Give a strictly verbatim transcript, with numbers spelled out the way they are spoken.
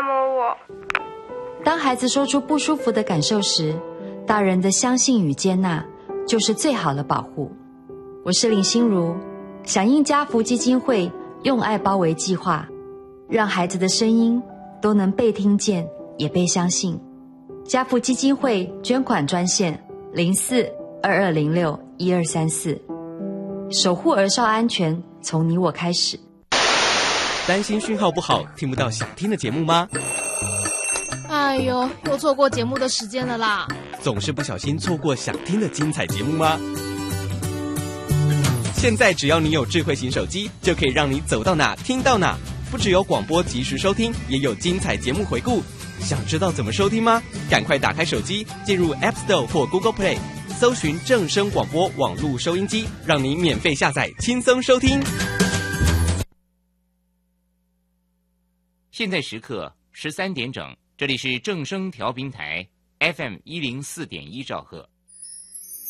按摩我。 当孩子说出不舒服的感受时，大人的相信与接纳就是最好的保护。我是林心如，响应家福基金会用爱包围计划，让孩子的声音都能被听见也被相信。家福基金会捐款专线零四二二零六一二三四，守护儿少安全从你我开始。 担心讯号不好听不到想听的节目吗？ 哎呦，又错过节目的时间了啦！ 总是不小心错过想听的精彩节目吗？现在只要你有智慧型手机，就可以让你走到哪听到哪，不只有广播及时收听，也有精彩节目回顾。想知道怎么收听吗？赶快打开手机，进入 App Store 或 Google Play， 搜寻正声广播网络收音机，让你免费下载，轻松收听。 现在时刻十三点整，这里是正声调频台 F M 一零四点一兆赫。